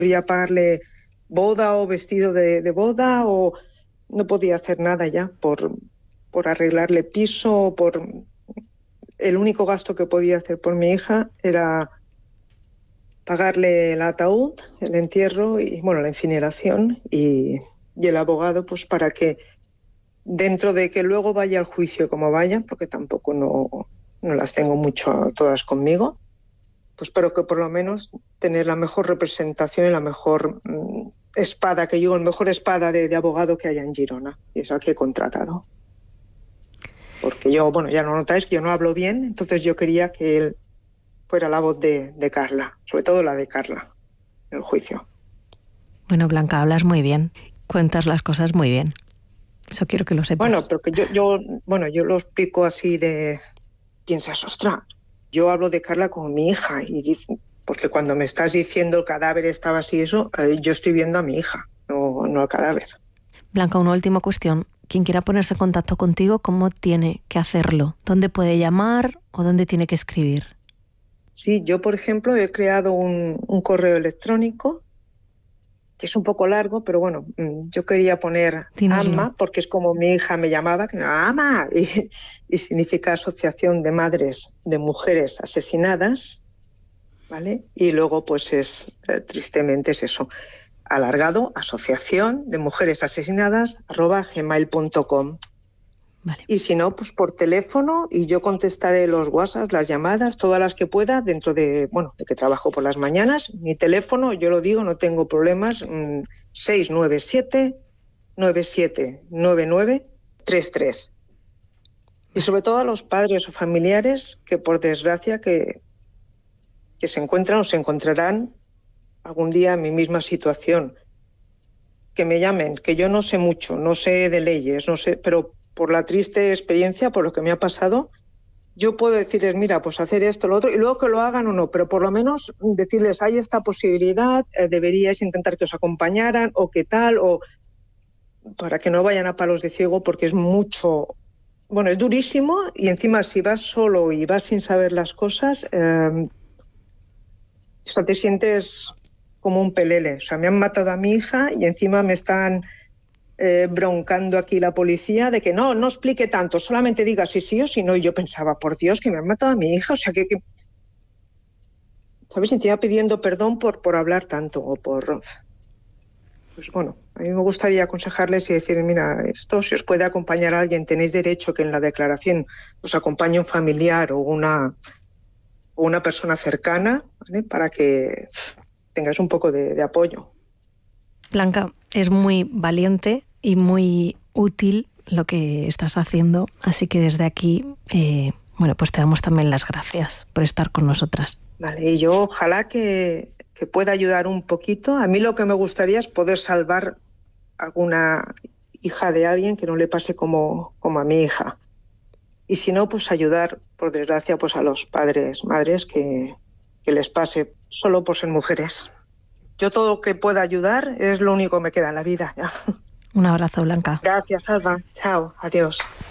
Podría pagarle boda o vestido de boda, o no podía hacer nada ya por arreglarle piso. El único gasto que podía hacer por mi hija era pagarle el ataúd, el entierro y, bueno, la incineración y el abogado, pues para que, dentro de que luego vaya al juicio como vaya, porque tampoco no las tengo mucho todas conmigo, pues pero que por lo menos tener la mejor representación y la mejor espada, que yo, el mejor espada de abogado que haya en Girona, y es al que he contratado. Porque yo, bueno, ya lo notáis que yo no hablo bien, entonces yo quería que él fuera la voz de Carla, sobre todo la de Carla, en el juicio. Bueno, Blanca, hablas muy bien, cuentas las cosas muy bien. Eso quiero que lo sepas. Bueno, pero que yo lo explico así de... Piensas, ostras, yo hablo de Carla como mi hija, porque cuando me estás diciendo el cadáver estaba así, eso, yo estoy viendo a mi hija, no al cadáver. Blanca, una última cuestión. Quien quiera ponerse en contacto contigo, ¿cómo tiene que hacerlo? ¿Dónde puede llamar o dónde tiene que escribir? Sí, yo, por ejemplo, he creado un correo electrónico, que es un poco largo, pero bueno, yo quería poner AMA, porque es como mi hija me llamaba, que me llamaba AMA, y significa Asociación de Madres de Mujeres Asesinadas, ¿vale? Y luego, pues tristemente es eso, alargado, Asociación de Mujeres Asesinadas @gmail.com. Vale. Y si no, pues por teléfono, y yo contestaré los WhatsApp, las llamadas, todas las que pueda, dentro de que trabajo por las mañanas. Mi teléfono, yo lo digo, no tengo problemas, 697-979933. Y sobre todo a los padres o familiares que, por desgracia, que se encuentran o se encontrarán algún día en mi misma situación. Que me llamen, que yo no sé mucho, no sé de leyes, no sé, pero por la triste experiencia, por lo que me ha pasado, yo puedo decirles, mira, pues hacer esto, lo otro, y luego que lo hagan o no, pero por lo menos decirles, hay esta posibilidad, deberíais intentar que os acompañaran, o qué tal, o para que no vayan a palos de ciego, porque es mucho, bueno, es durísimo, y encima si vas solo y vas sin saber las cosas, o sea, te sientes como un pelele. O sea, me han matado a mi hija y encima me están broncando aquí la policía de que no explique tanto, solamente diga sí o sí no. Y yo pensaba, por Dios, que me han matado a mi hija. O sea, que ¿sabes? Encima pidiendo perdón por hablar tanto o por... Pues bueno, a mí me gustaría aconsejarles y decir, mira, esto, si os puede acompañar a alguien, tenéis derecho que en la declaración os acompañe un familiar o una persona cercana, ¿vale? Para que tengáis un poco de apoyo. Blanca, es muy valiente y muy útil lo que estás haciendo, así que desde aquí, pues te damos también las gracias por estar con nosotras. Vale, y yo ojalá que pueda ayudar un poquito. A mí lo que me gustaría es poder salvar alguna hija de alguien, que no le pase como a mi hija. Y si no, pues ayudar, por desgracia, pues a los padres, madres, que les pase solo por ser mujeres. Yo todo lo que pueda ayudar es lo único que me queda en la vida ya. Un abrazo, Blanca. Gracias, Alba. Chao, adiós.